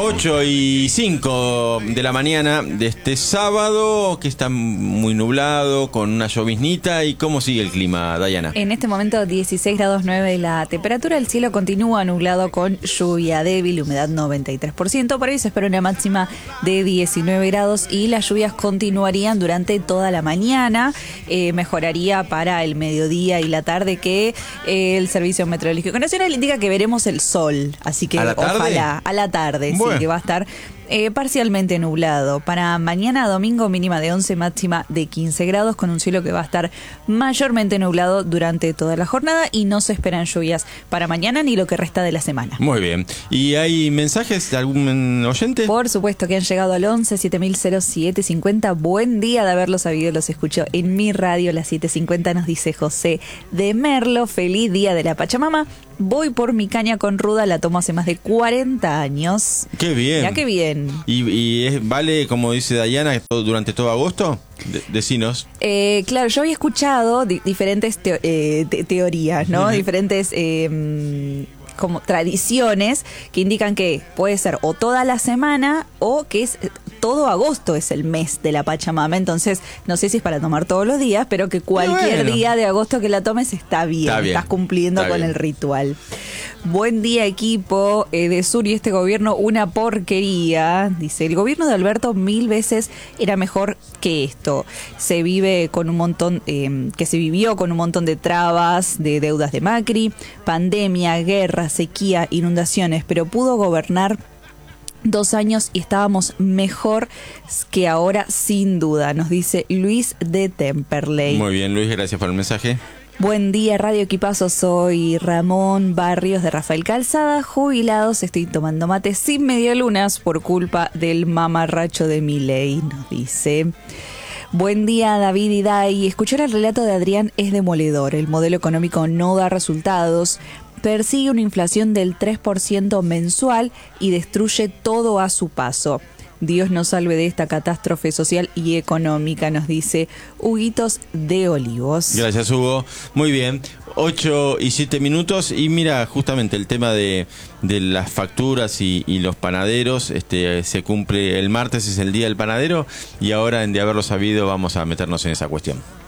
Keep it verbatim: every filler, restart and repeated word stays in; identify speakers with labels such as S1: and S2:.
S1: ocho y cinco de la mañana de este sábado, que está muy nublado, con una lloviznita. ¿Y cómo sigue el clima, Dayana?
S2: En este momento dieciséis grados nueve la temperatura, el cielo continúa nublado con lluvia débil, humedad noventa y tres por ciento. Por ahí se espera una máxima de diecinueve grados y las lluvias continuarían durante toda la mañana. Eh, mejoraría para el mediodía y la tarde, que eh, el Servicio Meteorológico Nacional indica que veremos el sol. Así que
S1: ¿A la tarde?
S2: ojalá, a la tarde,
S1: Bueno.
S2: sí, que va a estar eh, parcialmente nublado. Para mañana domingo, mínima de once, máxima de quince grados, con un cielo que va a estar mayormente nublado durante toda la jornada, y no se esperan lluvias para mañana ni lo que resta de la semana.
S1: Muy bien. ¿Y hay mensajes de algún oyente?
S2: Por supuesto que han llegado al once siete mil siete cincuenta. Buen día de haberlo sabido, los escucho en mi radio, las siete cincuenta, nos dice José de Merlo. Feliz día de la Pachamama. Voy por mi caña con ruda, la tomo hace más de cuarenta años.
S1: Qué bien.
S2: Ya qué bien.
S1: ¿Y, y es, vale, como dice Dayana, todo- durante todo agosto? De, decinos.
S2: Eh, claro, yo había escuchado di- diferentes teo- eh, te- teorías, ¿no?
S1: Ujú.
S2: Diferentes eh, como tradiciones que indican que puede ser o toda la semana o que es todo agosto es el mes de la Pachamama. Entonces, no sé si es para tomar todos los días, pero que cualquier
S1: bueno.
S2: día de agosto que la tomes está bien,
S1: Está bien,
S2: estás cumpliendo
S1: está
S2: con
S1: bien.
S2: el ritual. Buen día, equipo eh, de Sur y este gobierno, una porquería. Dice, el gobierno de Alberto mil veces era mejor que esto. Se vive con un montón, eh, que se vivió con un montón de trabas, de deudas de Macri, pandemia, guerra, sequía, inundaciones, pero pudo gobernar dos años y estábamos mejor que ahora, sin duda, nos dice Luis de Temperley.
S1: Muy bien, Luis, gracias por el mensaje.
S2: Buen día, Radio Equipazo, soy Ramón Barrios de Rafael Calzada, jubilados, estoy tomando mate sin medialunas por culpa del mamarracho de Milei, nos dice. Buen día, David y Dai. Escuchar el relato de Adrián es demoledor, el modelo económico no da resultados, persigue una inflación del tres por ciento mensual y destruye todo a su paso. Dios nos salve de esta catástrofe social y económica, nos dice Huguitos de Olivos.
S1: Gracias, Hugo. Muy bien. ocho y siete minutos. Y mira, justamente el tema de, de las facturas y, y los panaderos, este se cumple el martes, es el día del panadero, y ahora en De Haberlo Sabido vamos a meternos en esa cuestión.